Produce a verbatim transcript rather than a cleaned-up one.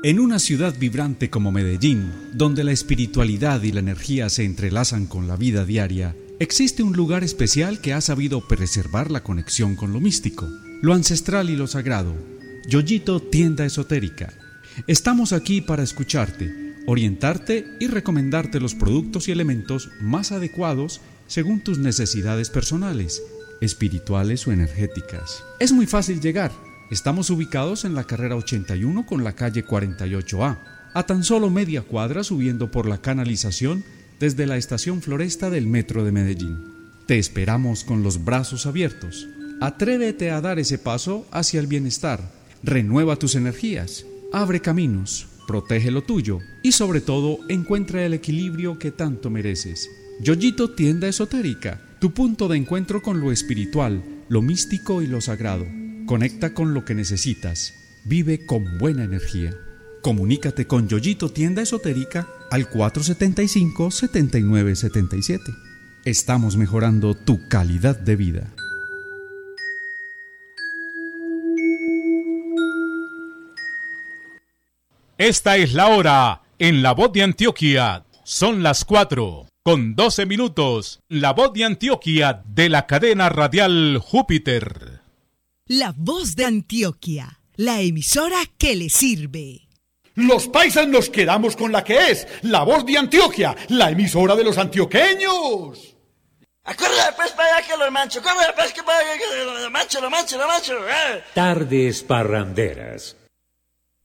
En una ciudad vibrante como Medellín, donde la espiritualidad y la energía se entrelazan con la vida diaria, existe un lugar especial que ha sabido preservar la conexión con lo místico, lo ancestral y lo sagrado. Yoyito Tienda Esotérica. Estamos aquí para escucharte, orientarte y recomendarte los productos y elementos más adecuados según tus necesidades personales, espirituales o energéticas. Es muy fácil llegar. Estamos ubicados en la carrera ochenta y uno con la calle cuarenta y ocho A, a tan solo media cuadra subiendo por la canalización desde la estación Floresta del Metro de Medellín. Te esperamos con los brazos abiertos. Atrévete a dar ese paso hacia el bienestar. Renueva tus energías, abre caminos, protege lo tuyo y sobre todo encuentra el equilibrio que tanto mereces. Yoyito Tienda Esotérica, tu punto de encuentro con lo espiritual, lo místico y lo sagrado. Conecta con lo que necesitas. Vive con buena energía. Comunícate con Yoyito Tienda Esotérica al cuatro siete cinco, siete nueve siete siete. Estamos mejorando tu calidad de vida. Esta es la hora en La Voz de Antioquia. Son las cuatro con doce minutos. La Voz de Antioquia de la cadena radial Júpiter. La Voz de Antioquia, la emisora que le sirve. Los paisas nos quedamos con la que es La Voz de Antioquia, la emisora de los antioqueños. Acuérdate pues para allá que lo mancho, acuérdate pues que para allá que lo mancho, lo mancho, lo mancho. Eh. Tardes parranderas.